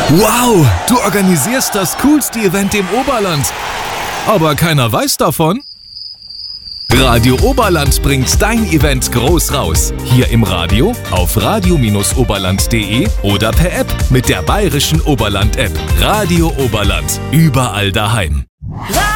Wow, du organisierst das coolste Event im Oberland. Aber keiner weiß davon? Radio Oberland bringt dein Event groß raus. Hier im Radio, auf radio-oberland.de oder per App mit der Bayerischen Oberland-App. Radio Oberland, überall daheim.